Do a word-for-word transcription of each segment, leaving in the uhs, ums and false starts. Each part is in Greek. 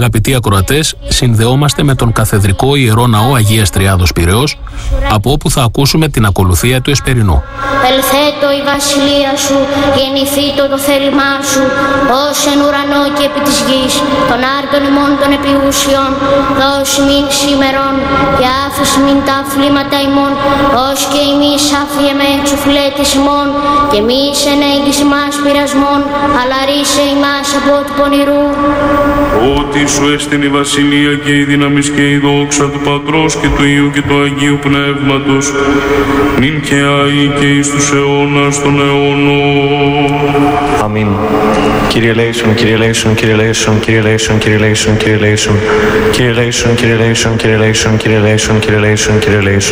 αγαπητοί ακροατές, συνδεόμαστε με τον Καθεδρικό Ιερό Ναό Αγίας Τριάδος Πειραιώς, από όπου θα ακούσουμε την ακολουθία του Εσπερινού. Ελθέτω η βασιλεία σου, γεννηθήτω το θέλημά σου, ως εν ουρανό και επί της γης, των άρτων ημών των επιούσιων, δώσει μην σήμερον, και άφης μην τα αφλήματα ημών, ως και εμείς άφιεμε εξ ουφλέτης ημών, και εμείς ενέγγις ημάς πειρασμών, αλλά ρίσε ημάς από του πονηρού. Ότι σου έστειν η βασιλεία και η δύναμις και η δόξα του Πατρός και του Υιού και του Αγίου Πνεύματος, νυν και αεί και εις τους αιώνας των αιώνων. Αμήν. Κύριε λέησον, Κύριε λέησον, Κύριε λέησον, Κύριε λέησον, Κύριε λέησον, Κύριε λέησον, Κύριε λέησον, Κύριε λέησον, Κύριε λέησον, Κύριε λέησον, Κύριε λέησον, Κύριε λέησον.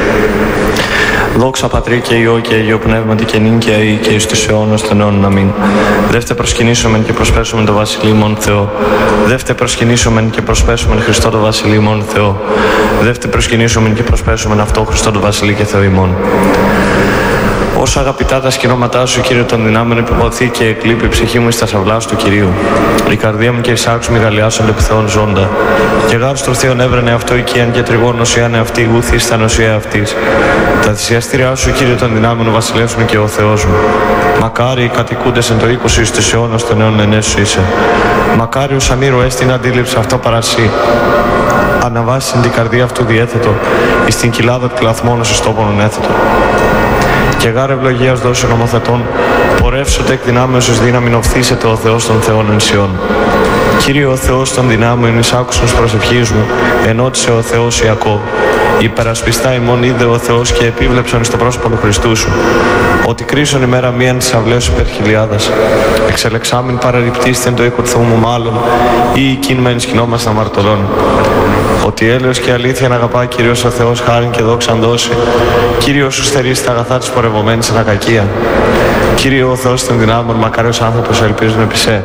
Δόξα Πατρί και Υιό και Αγίο Πνεύματι και νυν και αεί και εις τους αιώνας των αιώνων. Αμήν. Δεύτε προσκυνήσομεν και προσπέσομεν το Βασιλείο ημών Θεό. Δεύτε προσκυνήσομεν και προσπέσομεν Χριστό το Βασιλείο ημών Θεό. Δεύτε προσκυνήσομεν και προσπέσομεν αυτό Χριστό το Βασιλείο και Θεό ημών. Όσο αγαπητά τα σκηνώματά σου, Κύριε των δυνάμεων, επιποθεί και εκλείπει η ψυχή μου εις τα σαυλάς του Κυρίου. Η καρδία μου και η σάρξ μου γαλλιάσονται επί Θεόν ζώντα. Και γάρ του Θεόν έβρενε αυτό οικίαν και τριγών οσιάνε αυτή, ούθη στα νοσία αυτής. Τα θυσιαστήριά σου, Κύριε των δυνάμεων, ο βασιλεύς μου και ο Θεός μου. Μακάρι οι κατοικούντες εν το οίκος εις τους αιώνας των αιώνων ενέσου είσαι. Μακάρι ο Σαμίρο έστειν αντίληψη αυτό παρασύ. Αναβάσει την καρδία αυτού διέθετο, εις την κοιλάδα του κλαθμόνου εις τόπον έθετο. Και γάρ ευλογίας δώσει νομοθετών, πορεύσονται εκ δυνάμεως εις δύναμην οφθήσεται ο Θεός των Θεών εν Σιών. Κύριε ο Θεός των δυνάμεων, εις άκουσον προσευχής μου, ενώτησε ο Θεός Ιακώβ. Υπερασπιστά ημών είδε ο Θεός και επίβλεψον στο πρόσωπο του Χριστού σου. Ότι κρίσον ημέρα μίαν της αυλές σου υπέρ χιλιάδας. Εξελεξάμην παραρριπτήστε το οίκο του Θεού μου μάλλον, ή εκείν μεν σκηνόμαστε αμαρτωλών. Ότι έλεος και αλήθεια να αγαπά Κύριος ο Θεός χάριν και δόξαν δώσει. Κύριος σου στερήσει τα αγαθά της πορευομένης εν ακακία. Κύριε ο Θεός των δυνάμεων, μακάριος άνθρωπος ελπίζουν επί σε.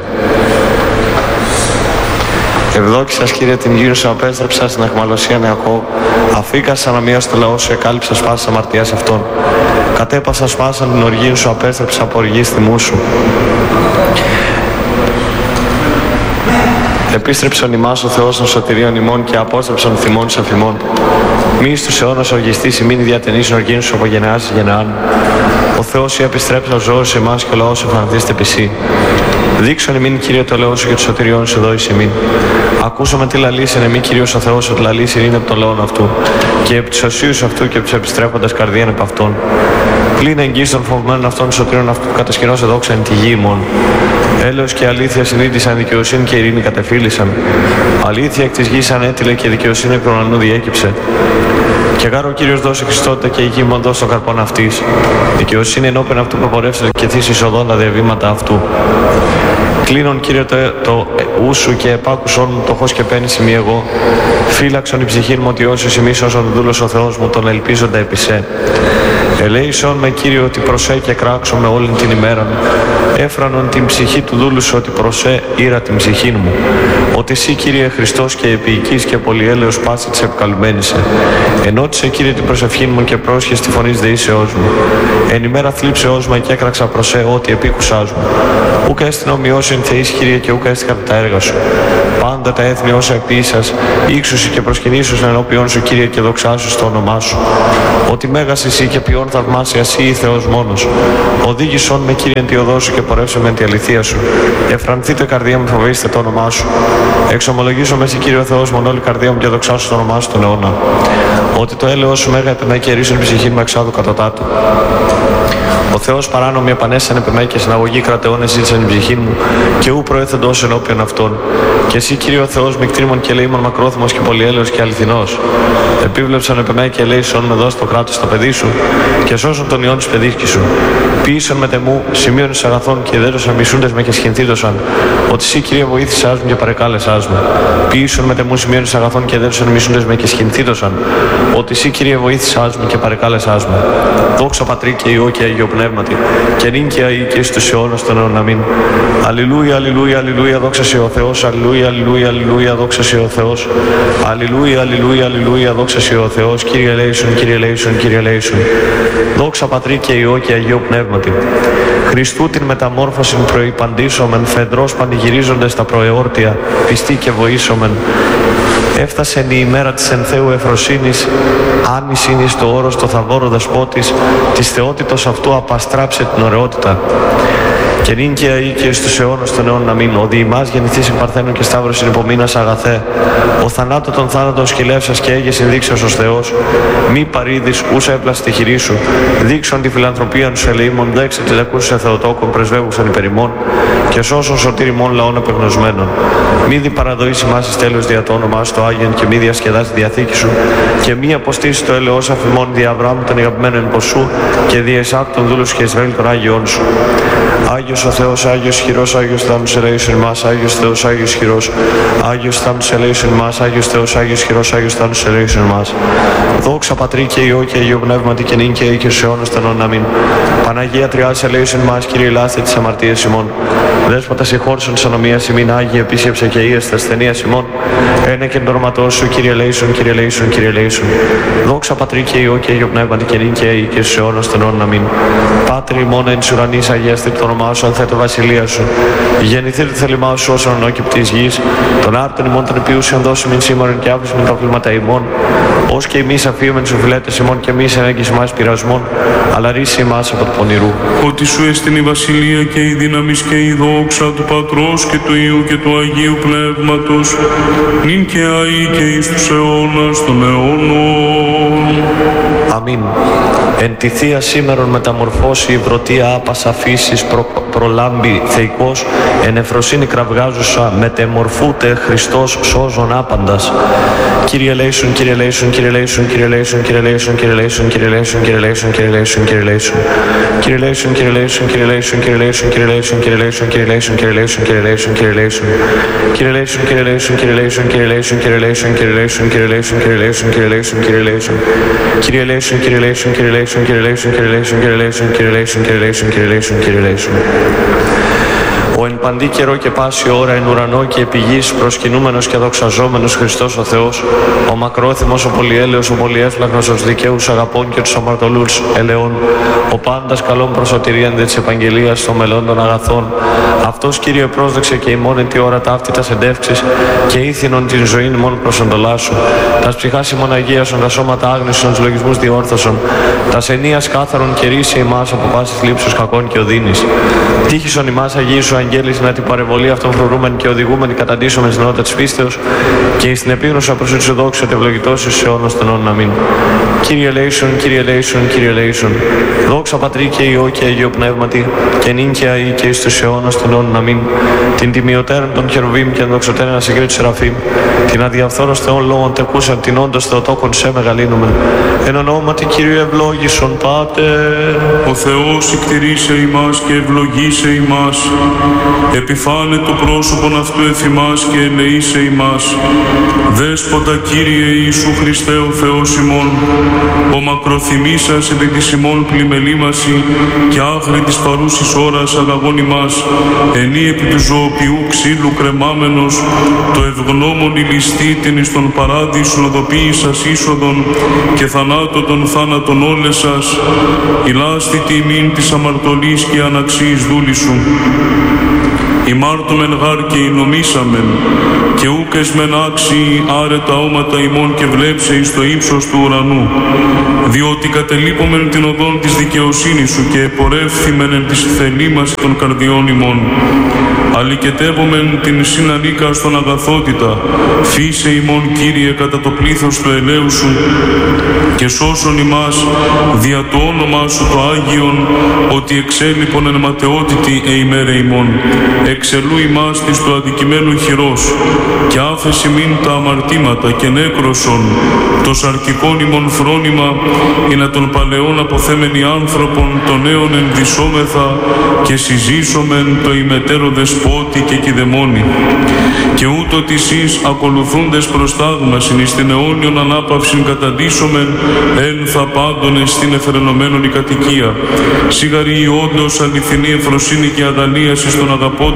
Ευδόξας Κύριε την γύρω σου απέστρεψα στην αχμαλωσία Ιακώβ. Αφήκασα αναμία στο λαό σου, εκάλυψα σπάσα αμαρτίας αυτών. Κατέπασα σπάσα την οργή σου, απέστρεψα από οργή θυμού σου. Επίστρεψον ημάς ο Θεός των σωτηρίων ημών και απόστρεψον θυμών σε θυμών. Μη στους αιώνας οργιστής ημίν διατενείς οργήν σου από γενεάς σε γενεάν. Ο Θεός ή επιστρέψα ο ζώος σε εμάς και ο λαός εμφανθείστε επί σύ. Δείξον ημίν Κύριε το λαό σου και τους σωτηριών σου δώσεις ημίν. Ακούσαμε τι λαλήσεν εμεί Κύριος ο Θεός ότι λαλήσεν είναι από τον λαόν αυτού και επί τους οσίους αυτού και επί τους επιστρέφοντας καρδίαν επ' αυτών. Πλην εγγύς των φοβμένων αυτών των σωτηριών αυτού κατασκηνώσε δόξα εν τη γη ημών. Έλεος και αλήθεια συνείδησαν, δικαιοσύνη και ειρήνη κατεφύλησαν. Αλήθεια εκ της γης ανέτειλε και δικαιοσύνη εκ του ουρανού διέκυψε. Και γάρ ο Κύριος δώσει Χριστότητα και η γη μου δώσει τον καρπόν αυτής. Δικαιοσύνη ενώπιον αυτού προπορεύσεται και θύσει εισοδόν τα διαβήματα αυτού. Κλείνον Κύριε το, το ου σου και επάκουσον μου το χως και πένεις ημί εγώ. Φύλαξον η ψυχή μου ότι όσους ημείς όσον δούλος ο Θεός μου τον ελπίζοντα επί σε. Ελέησον με Κύριε ότι προσέ και κράξω με όλην την ημέραν. Έφρανον την ψυχή του δούλου σου ότι προσέ ήρα την ψυχή μου. Ότι εσύ Κύριε Χριστός και επίοικης και πολυέλεος πάση της επικαλουμένησε. Ενώτησε Κύριε την προσευχή μου και πρόσχες τη φωνής δεήσεώς μου. Εν ημέρα θλίψεώς μου και έκραξα προσέ ότι επίκουσάς μου. Ούκα έστειν ομοιώσιν θεής Κύριε και ούκα έστει κατά τα έργα σου. Πάντα τα έθνη όσα επίησας, ύξουσι και προσκυνήσους ενώπιον σου Κύριε και δοξάσου στο όνομά σου. Ότι μέγας εσύ και ποιόν θαυμάσια εσύ ή Θεός μόνος. Οδήγησον με Κύριε εν τη οδό σου και πορεύσε με τη αληθεία σου. Εφρανθείτε καρδία μου, φοβήστε το όνομά σου. Εξομολογήσω με εσύ Κύριε ο Θεός μόνο όλη καρδία μου και δοξάσου το όνομά σου τον αιώνα. Ότι το έλεος σου μέγα επί με και ρίσον ψυχή μου εξάδου κατωτάτου. Ο Θεός παράνομοι επανέσανε επί με και συναγωγή κρατεών εσύλισαν την ψυχή μου και ου προέθεντος ενώπιον αυτών. Και εσύ Κύριε ο Θεός μικτρίμων και λέημων μακρόθυμος και πολυέλεος και αληθινός. Επίβλεψαν επί με και λέησον με δώσει το κράτος στο παιδί σου και σώσον τον ιόν της παιδίσκης σου. Ποιήσον με τεμού σημείων εις αγαθών και δέρωσαν μισούντες με και σχηνθήτωσαν. Ότι εσύ Κύριε βοήθησάς μου και παρεκάλεσάς μου. Ποιήσον με τεμού σημείων εις αγαθών και δέρωσαν μισούντες με και σχηνθήτωσαν. Ότι εσύ Κύριε βοήθησάς μου και παρεκάλεσάς μου. Δόξα Πατρί και Υιό και Αγίο Πνεύματι και νυν και αεί και εις τους αιώνας των αιώνων. Αμήν. Αλληλούια, αλληλούια, αλληλούια, δόξα σε ο Θεός. Αλληλούια, αλληλούια, αλληλούια, δόξα σε ο Θεός. Αλληλούια, αλληλούια, αλληλούια, δόξα σε ο Θεός. Κύριε ελέησον, Κύριε ελέησον, Κύριε ελέησον. Δόξα Πατρί και Υιό και Αγίο Πνεύματι πνεύματι. Χριστού την μεταμόρφωση προϋπαντήσομεν, φεδρός πανηγυρίζοντες τα προεόρτια, πιστοί και βοήσομεν. Έφτασεν η ημέρα της εν Θεού εφροσύνης, άνης είναι στο όρος το θαβόρο δεσπότης, της θεότητος αυτού απαστράψε την ωραιότητα. Και νυν και αεί και στους αιώνας των αιώνων αμήν. Ο δι' ημάς γεννηθείς εν Παρθένων και Σταύρος υπομείνας αγαθέ. Ο θανάτω των θάνατων σκυλεύσας και έγες συνδείξεως ως Θεός. Μη παρήδεις ούσα έπλασε τη χειρή σου. Δείξον τη φιλανθρωπία σου ελεήμων, δέξε τη δεκούσια Θεοτόκων πρεσβεύουσαν υπερημών και σώσον σωτήριμων λαών απεγνωσμένων. Μη δι παραδοήσει μας εις τέλος δια το όνομά σου το Άγιον και μη διασκεδάσει τη διαθήκη σου και μη αποστήσει το έλεος αφημών δι' Αβραάμ τον αγαπημένον ποσού και δι' Ισάκ τον δούλους και Ισραήλ των Άγιών σου. Άγιος ο Θεός, Άγιος χειρός, Άγιος θάμνους ελέησον μας, Άγιος Θεός, Άγιος χειρός, Άγιος θάμνους ελέησον μας, Άγιος Θεός, Άγιος χειρός, Άγιος θάμνους ελέησον μας. Δόξα Πατρί και Υιό και Αγίου Πνεύματι και νυν και αεί και στους αιώνας των αιώνων αμήν. Παναγία Τριάδης ελέησον μας, Κύριε ελάστε τις αμαρτίες ημών. Δέσποτα συγχώρησον της ανομίας ημίν, Άγιε επίσκεψε και ίες τα ασθενείας ημών. Ένε και εντορματός σου, Κύριε ελέησον, Κύριε ελέησον, Κύριε ελέησον. Δόξα Πατρί και Υιό και Αγίου Πνεύματι και νυν και αεί και στους αιώνας των αιώνων αμήν. Πάτρι ημών εν της ουρανής αγιαστήρ το όνομά σου, αν θέτω βασιλεία σου. Γεννηθείτε το θέλημά σου όσον ανώκυπτη της γης. Τον άρτον ημών των επιούσιων δώσου μην σήμερον και άφησου με τα πλήματα ημών. Ως και εμείς αφίομεν τους φιλέτες ημών και εμείς ενέγγις ημάς πειρασμών, αλλά ρίση ημάς από του πονηρού. Ότι σου έστειν η βασιλεία και η δύναμις και η δόξα του Πατρός και του Υιού και του Αγίου Πνεύματος, νυν και αεί και εις τους αιώνας των αιώνων. Αμήν. Εν τη Θεία σήμερον μεταμορφώσει η βρωτεία άπασα φύσης προ, προλάμπει θεϊκός, εν εφροσύνη κραυγάζουσα μετεμορφούτε Χριστός σώζον άπαντας. Κύριε ελέησον, Κύριε ελέησον, Κύριε ελέησον, Κύριε ελέησον, Κύριε ελέησον, Κύριε ελέησον, Κύριε ελέησον, Κύριε ελέησον, Κύριε ελέησον, Κύριε ελέησον. Κύριε ελέησον, Κύριε ελέησον, Κύριε ελέησον, Κύριε ελέησον, Κύριε ελέησον, Κύριε ελέησον, Κύριε ελέησον, Κύριε ελέησον, Κύριε ελέησον, Κύριε ελέησον. Κύριε ελέησον, Κύριε ελέησον, Κύριε ελέησον, Κύριε ελέησον, Κύριε ελέησον, Κύριε ελέησον, Κύριε ελέησον, Κύριε ελέησον, Κύριε ελέησον, Κύριε ελέησον. Κύριε ελέησον, Κύριε ελέησον, Κύριε ελέησον, Κύριε ελέησον, Κύριε ελέησον, Κύριε ελέησον, Κύριε ελέησον, Κύριε ελέησον, Κύριε ελέησον, Κύριε ελέησον. Ο εν παντή καιρό και πάση ώρα εν ουρανό και επί γης προσκυνούμενος και δοξαζόμενος Χριστός ο Θεός, ο μακρόθυμος, ο πολυέλεος, ο πολυέφλαχνος, ο δικαίους αγαπών και τους αμαρτωλούς ελεών, ο πάντας καλών προσωτηρίαν δε της επαγγελίας των μελών των αγαθών. Αυτός Κύριε πρόσδεξε και ημών εν τη ώρα ταύτητας εντεύξεις και ήθινον την ζωήν ημών προσοντολά σου. Τας ψυχάς ημών αγίασον, τα σώματα άγνωσον, τους λογισμούς διόρθωσον, τας ενίας κάθαρον και ρίσε ημάς από πάσης λήψους κακών και οδύνης. Τύχησον ημάς Αγίου σου αγγέλης να την παρεμβολή αυτών φρουρούμεν και οδηγούμεν καταντήσομεν στην νότητα της πίστεως και στην επίγνωση προς σου δόξα και ευλογητός εις αιώνας των αιώνων αμήν. Κύριε ελέησον, Κύριε ελέησον, Κύριε ελέησον. Δόξα Πατρί και Υιό και Αγίου Πνεύματι και νυν και αεί και εις τους αιώνας των αιώνων αμήν. Την τιμιωτέραν των χερουβίμ και ενδοξωτέραν ασυγκρίτου σεραφείμ, την αδιαφθόρος Θεών λόγων τεκούσαν την όντως Θεοτόκον σε μεγαλύνομεν. Εν ονόματι Κύριου ευλόγησον Πάτερ. Ο Θεός εκτηρήσε ημάς και ευλογήσε ημάς. Επιφάνε το πρόσωπον αυτού εφημάς και ελεήσε ημάς. Δέσποτα Κύριε Ιησού Χριστέ ο Θεός ημών, ο μακροθυμήσας επί της ημών πλημελήμαση και άχρη της παρούσης ώρας αγαγών ημάς, ενή επί του ζωοποιού ξύλου κρεμάμενος, το ευγνώμων ηλιστή την εις τον παράδεισον οδοποίησας είσοδον και θανάτω των θάνατων όλες σας, ηλάστη τιμήν της αμαρτωλής και αναξίης δούλη σου. Ημάρτωμεν γάρ και ηνομήσαμεν, και ούκες μεν άξιοι άρετα όματα ημών και βλέψε εις το ύψος του ουρανού, διότι κατελείπομεν την οδόν της δικαιοσύνης σου και επορεύθημεν εν της θελήμας των καρδιών ημών. Αλικετεύομεν την συνανίκα στον αγαθότητα, φύσε ημών Κύριε κατά το πλήθος του ελέου σου και σώσον ημάς δια το όνομά σου το Άγιον, ότι εξέλιπον εν ματαιότητη εημέρε ημών. Εξελού ημάς της του αδικημένου χειρός και άφεση μην τα αμαρτήματα και νέκροσον το σαρκικόν ημών φρόνημα, ή να των παλαιών αποθέμενοι άνθρωπον των νέων ενδυσόμεθα και συζήσομεν το ημετέρω δεσπότη και κηδεμόνι. Και ούτω της εις ακολουθούντες προστάγμασιν εις την αιώνιον ανάπαυσιν καταντήσομεν εν θα πάντων εστίν εφρενωμένον η κατοικία. Σίγαρη η όντως αληθινή ευφροσύνη και αγαλίαση στον αγαπώντο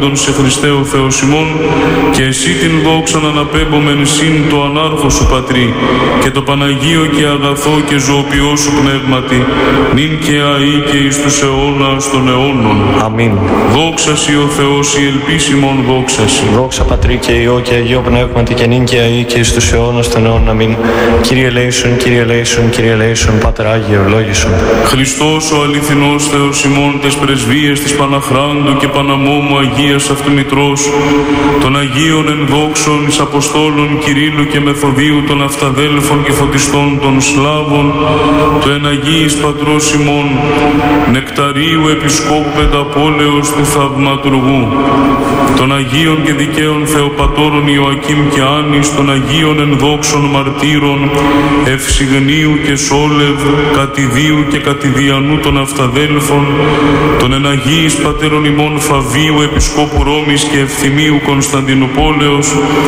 αναπέμποντον σε Χριστέ ο Θεός ημών, και εσύ την δόξαν αναπέμπομεν συν το ανάρχο σου Πατρί, και το Παναγίο και αγαθό και ζωοποιό σου Πνεύματι, νυν και αεί και εις τους αιώνας των αιώνων. Αμήν. Δόξα σοι ο Θεός, η ελπίς ημών δόξα σοι. Δόξα Πατρί και Υιό και Αγίο Πνεύματι, και νυν και αεί και εις τους αιώνας των αιώνων. Αμήν. Κύριε ελέησον, Κύριε ελέησον, Κύριε ελέησον, Πάτερ Άγιε ευλόγησον. Χριστός ο αληθινός Θεός ημών, τες πρεσβείες της Παναχράντου και Παναμόμου Αγίας αυτού Μητρός, των Αγίων ενδόξων εις Αποστόλων Κυρίλλου και Μεθοδίου, των Αυταδέλφων και Φωτιστών των Σλάβων, του εν Αγίης Πατρός ημών, Νεκταρίου Επισκόπου Πενταπόλεως του Θαυματουργού, των Αγίων και Δικαίων Θεοπατώρων Ιωακήμ και Άννης, των Αγίων ενδόξων Μαρτύρων Ευσυγνίου και Σόλευ, Κατηδίου και Κατηδιανού των Αυταδέλφων, των εν Αγίης Πατέρων ημών Φαβίου Επισκόπου Ρώμης και Ευθυμίου Κωνσταντινουπόλεως,